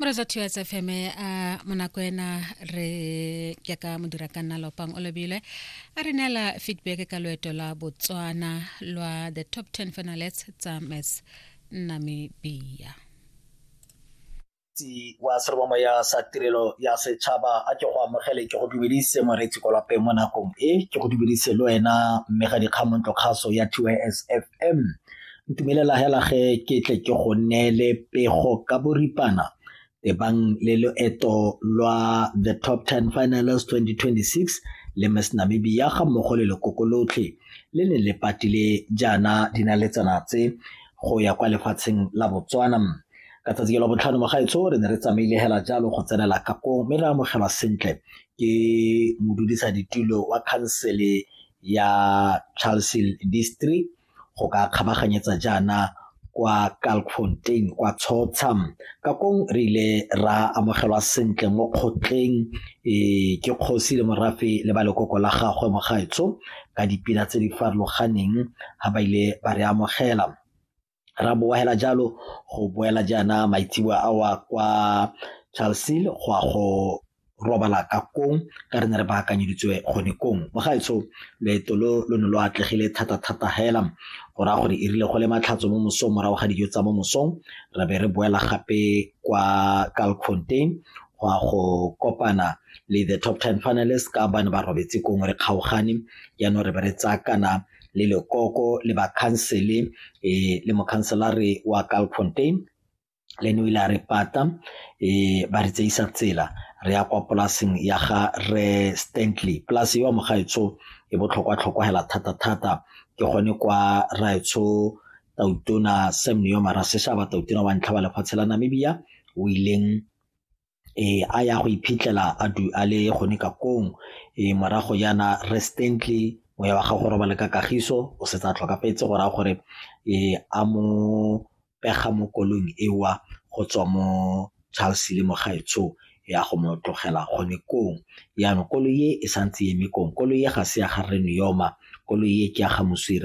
Morezo Tuas FM monakwena re ke ka modira ka nna lopang olobile a re nela feedback ka loeto la Botswana lwa the top 10 finalists tsa Miss Namibia. Wa serbomo ya sa tirelo ya setšhaba a ke go amogele ke go dumedise moretsi ko lapeng mo nakong e ke go dumedise le wena mme ga dikgamontlo kgaso ya TYS FM ntumelela hela ge ke tle ke go nele pego ka boripana tebang le loeto lwa the top 10 finalists 2026 le Miss Namibia ga mmogo le lekokolotlhe le ne le patile jana dinaletsana tse go ya kwa lefatsheng la Botswana ka tsatsi la botlhano mo gaetso re ne re tsamaile hela jalo go tsenela kakong mme re amogelwa sentle ke modudisa ditulo wa council ya Charles Hill District go ka kgabaganyetsa jana kwa Kalkfontein kwa Tsotsam kakong re ile ra amogelwa sentle mo kgotleng ke kgosi le morafe le ba lekoko la gagwe mo gaetso ka dipina tse di farologaneng ha ba ile ba re amogela ra boa hela jalo go boela jana maitshiwa a kwa Charles Hill go robala kakong ka re ne re baakanyeditswe gone kong mo gaetso leeto lo ne lo atlegile thata hela go ra gore irile go le matlhatso mo mosong morago ga dijo tsa mo mosong re be re boela gape kwa Kalkfontein go kopana le the top 10 finalists ka bana ba robetse kong re kgaogane yaanong re be re tsakana le lekoko le ba council le mo councilare wa Kalkfontein le no ile re pata ba re tseisa tsela re ya kwa polaseng ya ga re Stanley plus yo mo gaetso e botlhokwa hela thata ke gone kwa raetso Tautona Semnio Mara Seshaba Tautona wa ntlha ba lefatshe la Namibia o ileng a ya go iphitlhela a le gone ka kong morago yana re Stanley mo ya ga go robala ka kagiso o se tsa tlhokafetse go ra gore a mo pega mo kolong ewa go tswa mo Charles le mo gaetso ya go mo tlogela gone kong ya no koloi e santse e mekong koloi ga se ya ga re Nyoma koloi ke ya ga Moswiri